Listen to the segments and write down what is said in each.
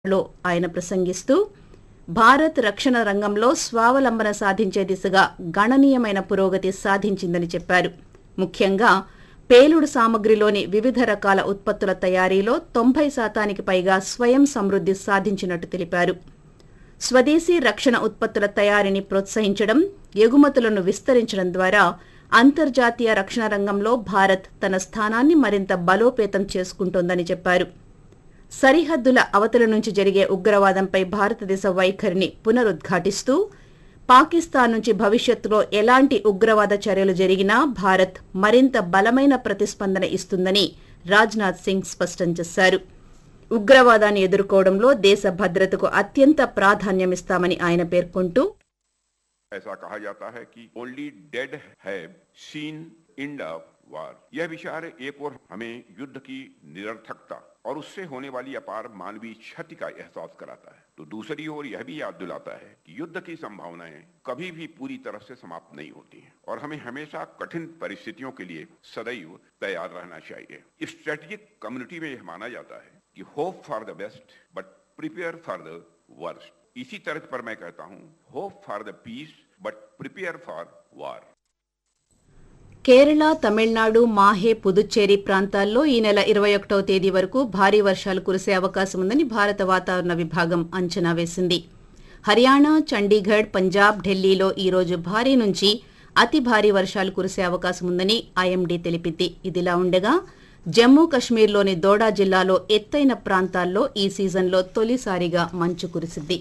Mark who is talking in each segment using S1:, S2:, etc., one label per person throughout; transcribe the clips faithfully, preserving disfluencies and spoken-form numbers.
S1: లో ఆయన ప్రసంగిస్తూ భారత్ రక్షణ రంగంలో స్వావలంబన సాధించే దిశగా గణనీయమైన పురోగతి సాధించిందని చెప్పారు. ముఖ్యంగా పేలుడు సామగ్రిలోని వివిధ రకాల ఉత్పత్తుల తయారీలో తొంభై శాతానికి పైగా స్వయం సమృద్ధి సాధించినట్టు తెలిపారు. స్వదేశీ రక్షణ ఉత్పత్తుల తయారీని ప్రోత్సహించడం, ఎగుమతులను విస్తరించడం ద్వారా అంతర్జాతీయ రక్షణ రంగంలో భారత్ తన స్థానాన్ని మరింత బలోపేతం చేసుకుంటోందని చెప్పారు. సరిహద్దుల అవతల నుంచి జరిగే ఉగ్రవాదంపై భారతదేశ వైఖరిని పునరుద్ఘాటిస్తూ పాకిస్తాన్ నుంచి భవిష్యత్తులో ఎలాంటి ఉగ్రవాద చర్యలు జరిగినా భారత్ మరింత బలమైన ప్రతిస్పందన ఇస్తుందని రాజ్నాథ్ సింగ్ స్పష్టం చేశారు. ఉగ్రవాదాన్ని ఎదుర్కోవడంలో దేశ భద్రతకు అత్యంత ప్రాధాన్యమిస్తామని ఆయన పేర్కొంటూ
S2: ऐसा कहा जाता है कि only dead have seen end of war. यह विचार एक और हमें युद्ध की निरर्थकता और उससे होने वाली अपार मानवीय क्षति का एहसास कराता है, तो दूसरी ओर यह भी याद दिलाता है कि युद्ध की संभावनाएं कभी भी पूरी तरह से समाप्त नहीं होती हैं और हमें हमेशा कठिन परिस्थितियों के लिए सदैव तैयार रहना चाहिए। स्ट्रेटेजिक कम्युनिटी में यह माना जाता है कि hope for the best but prepare for the worst. इसी तरह पर मैं कहता हूं, hope for the piece but prepare for वार।
S1: కేరళ, తమిళనాడు, మాహే, పుదుచ్చేరి ప్రాంతాల్లో ఈ నెల ఇరవై ఒకటవ తేదీ వరకు భారీ వర్షాలు కురిసే అవకాశం ఉందని భారత వాతావరణ విభాగం అంచనా వేసింది. హర్యానా, చండీగఢ్, పంజాబ్, ఢిల్లీలో ఈ రోజు భారీ నుంచి అతి భారీ వర్షాలు కురిసే అవకాశం ఉందని ఐఎండీ తెలిపింది. ఇదిలా ఉండగా జమ్మూ కశ్మీర్లోని దోడా జిల్లాలో ఎత్తైన ప్రాంతాల్లో ఈ సీజన్లో తొలిసారిగా మంచు కురిసింది.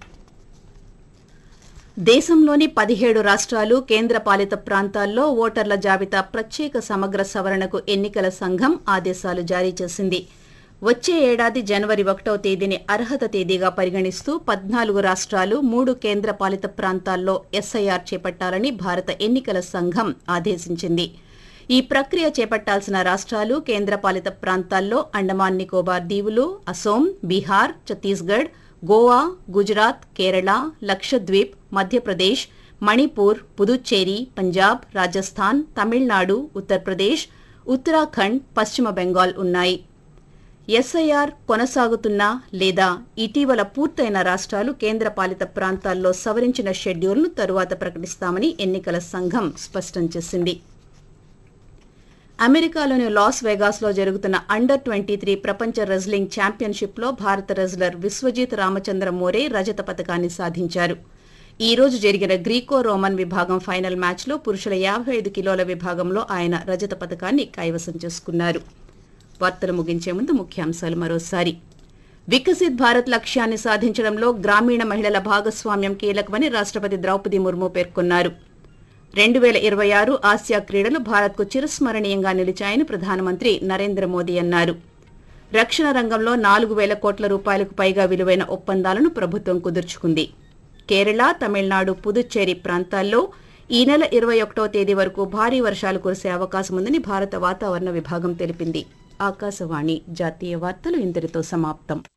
S1: దేశంలోని పదిహేడు రాష్ట్రాలు, కేంద్రపాలిత ప్రాంతాల్లో ఓటర్ల జాబితా ప్రత్యేక సమగ్ర సవరణకు ఎన్నికల సంఘం ఆదేశాలు జారీ చేసింది. వచ్చే ఏడాది జనవరి ఒకటవ తేదీని అర్హత తేదీగా పరిగణిస్తూ పద్నాలుగు రాష్ట్రాలు, మూడు కేంద్రపాలిత ప్రాంతాల్లో ఎస్ఐఆర్ చేపట్టాలని భారత ఎన్నికల సంఘం ఆదేశించింది. ఈ ప్రక్రియ చేపట్టాల్సిన రాష్ట్రాలు, కేంద్రపాలిత ప్రాంతాల్లో అండమాన్ నికోబార్ దీవులు, అసోం, బీహార్, ఛత్తీస్గఢ్, గోవా, గుజరాత్, కేరళ, లక్షద్వీప్, మధ్యప్రదేశ్, మణిపూర్, పుదుచ్చేరి, పంజాబ్, రాజస్థాన్, తమిళనాడు, ఉత్తరప్రదేశ్, ఉత్తరాఖండ్, పశ్చిమ బెంగాల్ ఉన్నాయి. ఎస్ఐఆర్ కొనసాగుతున్న లేదా ఇటీవల పూర్తయిన రాష్ట్రాలు, కేంద్రపాలిత ప్రాంతాల్లో సవరించిన షెడ్యూల్ను తరువాత ప్రకటిస్తామని ఎన్నికల సంఘం స్పష్టం చేసింది. అమెరికాలోని లాస్ వేగాస్లో జరుగుతున్న అండర్ ట్వంటీ త్రీ ప్రపంచ రెజ్లింగ్ ఛాంపియన్షిప్లో భారత రెజ్లర్ విశ్వజిత్ రామచంద్ర మోరే రజత పతకాన్ని సాధించారు. ఈ రోజు జరిగిన గ్రీకో రోమన్ విభాగం ఫైనల్ మ్యాచ్లో పురుషుల యాభై ఐదు కిలోల విభాగంలో ఆయన రజత పతకాన్ని కైవసం చేసుకున్నారు. వార్తలు ముగించే ముందు ముఖ్యాంశాలు మరోసారి. వికసిత్ భారత్ లక్ష్యాన్ని సాధించడంలో గ్రామీణ మహిళల భాగస్వామ్యం కీలకమని రాష్ట్రపతి ద్రౌపది ముర్ము పేర్కొన్నారు. రెండు వేల ఇరవై ఆరు ఆసియా క్రీడలు భారత్కు చిరస్మరణీయంగా నిలిచాయని ప్రధానమంత్రి నరేంద్ర మోదీ అన్నారు. రక్షణ రంగంలో నాలుగు వేల కోట్ల రూపాయలకు పైగా విలువైన ఒప్పందాలను ప్రభుత్వం కుదుర్చుకుంది. కేరళ, తమిళనాడు, పుదుచ్చేరి ప్రాంతాల్లో ఈ నెల ఇరవై ఒకటవ తేదీ వరకు భారీ వర్షాలు కురిసే అవకాశం ఉందని భారత వాతావరణ విభాగం తెలిపింది. ఆకాశవాణి జాతీయ వార్తలు ఇంతటితో సమాప్తం.